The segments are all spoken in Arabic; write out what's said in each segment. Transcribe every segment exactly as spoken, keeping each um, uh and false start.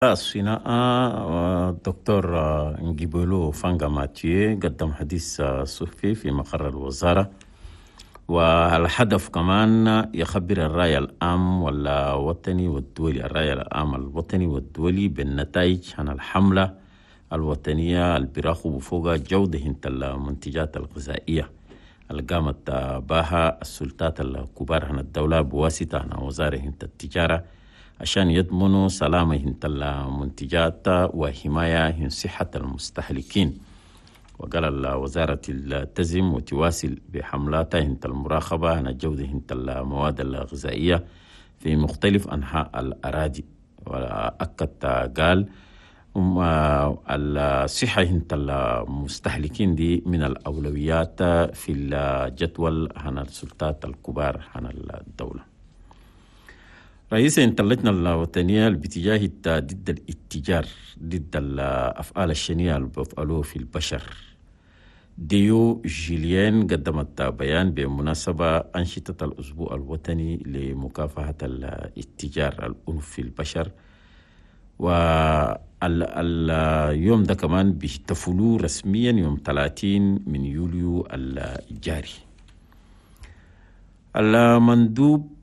الصناعة الدكتور نجيبولو فانجا ماتيو قدم حديث صحفي في مقر الوزارة، والهدف كمان يخبر الرأي العام والوطني والدولي الرأي العام الوطني والدولي بالنتائج عن الحملة الوطنية اللي بيراقبوا فوق جودة المنتجات الغذائية اللي قامت بها السلطات الكبار عن الدولة بواسطة عن وزارة التجارة عشان يضمنوا سلامة المنتجات وحماية صحة المستهلكين. وقال الوزارة تلتزم وتواصل بحملاتها المراقبة عن جودة المواد الغذائية في مختلف أنحاء الأراضي. وأكد قال الصحة المستهلكين دي من الأولويات في الجدول عن السلطات الكبار عن الدولة. رئيس اللجنة الوطنية باتجاه ضد الاتجار ضد الأفعال الشنيعة اللي بيفعلوه في البشر، ديو جيليان قدمت بيان بمناسبة أنشطة الأسبوع الوطني لمكافحة الاتجار الأنف في البشر. واليوم ده كمان بيحتفلوا رسميا يوم ثلاثين من يوليو الجاري. المندوب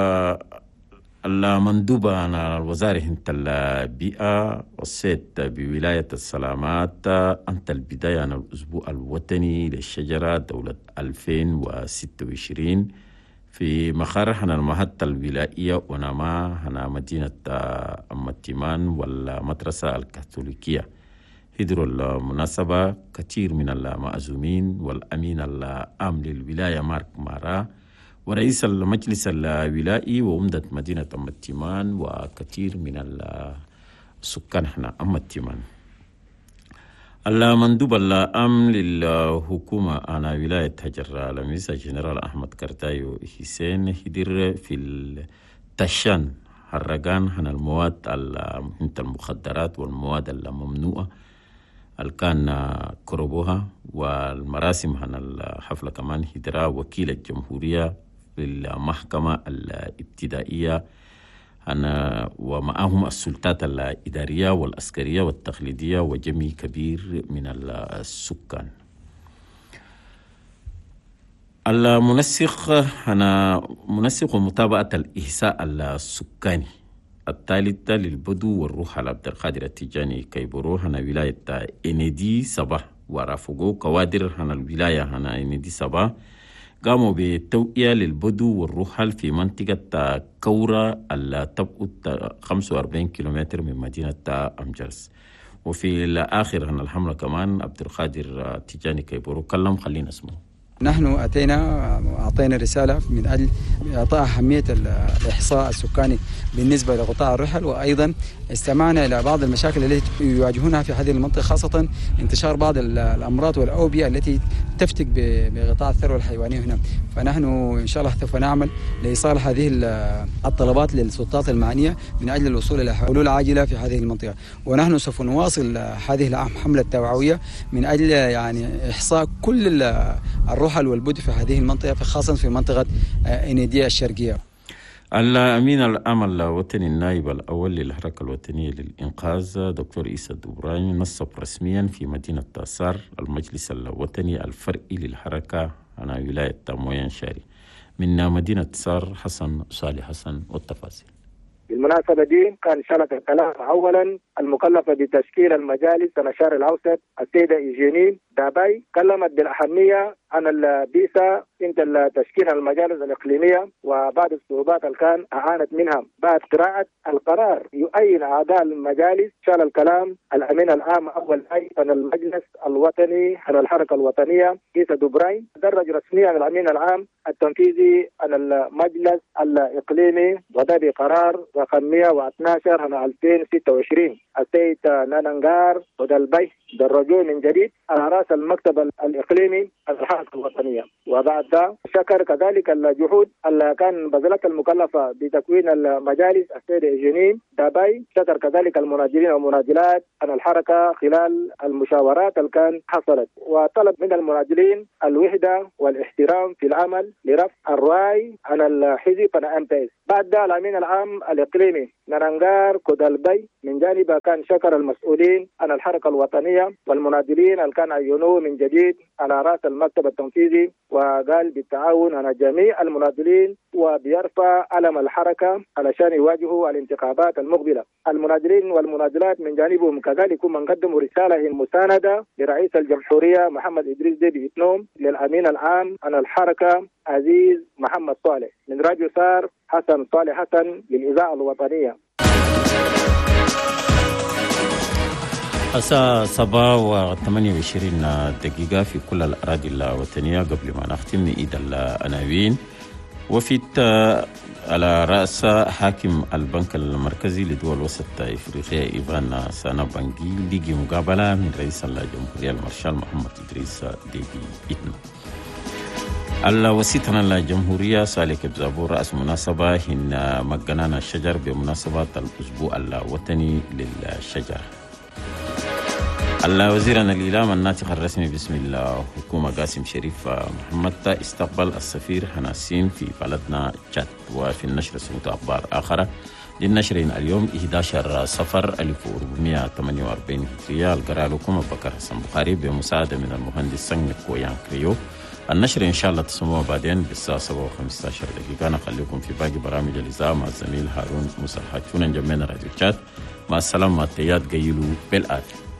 المندوبة عن الوزارة البيئة والصيد بولاية السلامات أنت البداية عن الأسبوع الوطني للشجرة دولة ألفين وستة وعشرين في مقر عن المحطة الولائية ونما عن مدينة أم التيمان والمدرسة الكاثوليكية. هدروا المناسبة كثير من المعزومين والأمين العام للولاية مارك مارا ورئيس المجلس الولائي وعمدة مدينة أم التيمان وكثير من السكان هنا أم التيمان. المندوب العام للحكومة أنا ولاية هجر لميس جنرال أحمد كرتايو حسين هدر في التشان حرقان عن المواد المخدرات والمواد الممنوعة اللي كان كربوها والمراسم عن الحفلة كمان هدرا وكيل الجمهورية في المحكمة الابتدائية أنا ومعهم السلطات الإدارية والعسكرية والتقليدية وجمع كبير من السكان. المنسق أنا منسق متابعة الإحصاء السكاني الثالثة للبدو والروح عبد القادر التجاني كيبرو هنا ولاية إندي سبا ورافقو كوادر هنا الولاية هنا إندي سبا قاموا بتوئية للبدو والرحل في منطقة كورة التبعد خمسة وأربعين كيلومتر من مدينة أمجرس. وفي الآخر عن الحملة كمان عبد القادر تجاني كيبورو كلم خلينا اسمه. نحن أتينا أعطينا رسالة من أجل إعطاء أهمية الإحصاء السكاني بالنسبة لقطاع الرحل، وأيضا استمعنا إلى بعض المشاكل التي يواجهونها في هذه المنطقة، خاصة انتشار بعض الأمراض والأوبئة التي تفتك بقطاع الثروة الحيوانية هنا. فنحن إن شاء الله سوف نعمل لإيصال هذه الطلبات للسلطات المعنية من أجل الوصول إلى حلول عاجلة في هذه المنطقة. ونحن سوف نواصل هذه الحملة التوعوية من أجل يعني إحصاء كل الرحل والبدو في هذه المنطقة، خاصة في منطقة إنديا الشرقية. الأمين العام الوطني النائب الأول للحركة الوطنية للإنقاذ دكتور عيسى الدبراني نصب رسميا في مدينة تاسار المجلس الوطني الفرعي للحركة على ولاية مويان شاري. من مدينة تاسار حسن صالح حسن والتفاصيل. بالمناسبة دي كان شارك الكلام أولا المكلفة بتشكيل المجالس الشرق الأوسط السيدة إيجيني داباي، كلمت بالأهمية عن البيسا انت تشكيل المجالس الإقليمية وبعض الصعوبات اللي كان أعانت منها بعد قراءة القرار يؤين أعضاء المجالس. شال الكلام الأمين العام أول أي عن المجلس الوطني عن الحركة الوطنية عيسى دبراي درج رسميا الأمين العام التنفيذي عن المجلس الإقليمي وده بقرار رقم مئة واثني عشر عن ألفين وستة وعشرين السيد ناننغار ودلبي درجوه من جديد على رأس المكتب الإقليمي الحركة الوطنية. وبعد ذا شكر كذلك الجهود اللي كان بذلت المكلفة بتكوين المجالس السيدة جنين داباي. شكر كذلك المناجلين والمناجلات عن الحركة خلال المشاورات اللي كان حصلت، وطلب من المناجلين الوحدة والاحترام في العمل لرفع الرأي عن الحزب فنأمتاز. بعد ذا الأمين العام الإقليمي نرنغار كودالبي من جانبه كان شكر المسؤولين عن الحركة الوطنية والمناضلين اللي كان عينوه من جديد على رأس المكتب التنفيذي، وقال بالتعاون على جميع المناضلين وبيرفع علم الحركة علشان يواجهوا الانتخابات المقبلة. المناضلين والمناضلات من جانبهم كذلك من قدموا رسالة مساندة لرئيس الجمهورية محمد إدريس ديبي إتنوم للأمين العام عن الحركة عزيز محمد صالح. من راديو سار حسن صالح حسن للإذاعة الوطنية. الساعة سبعة وثمانية وعشرين دقيقة في كل الأراضي الوطنية. قبل ما نختم نعيد العناوين. وفيت على رأس حاكم البنك المركزي لدول وسط إفريقيا إيفان سانا بانجي لقي مقابلة من رئيس الجمهورية المارشال محمد إدريس ديبي إتنو. الوسيطة الجمهورية صالح كبزابور رأس مناسبة هن مجنان الشجر بمناسبة الأسبوع الوطني للشجر. وزيرنا الإعلام الناطق الرسمي باسم الحكومة قاسم شريف محمد استقبل السفير حناسين في بلدنا تشاد. وفي النشر سمعت أخبار آخر للنشر اليوم إحدى عشر صفر ألف وأربعمائة وثمانية وأربعين هجرية. القرار لكم بكر حسن بخاري بمساعدة من المهندس سنك كويان كريو. النشر إن شاء الله تسمعوه بعدين بالساعة سبعة وخمسة عشر دقيقة. نخليكم في باقي برامج الإذاعة مع الزميل هارون موسى الحاج. جميعنا راديو تشاد. مع السلامة. تياد قيلو بالآت.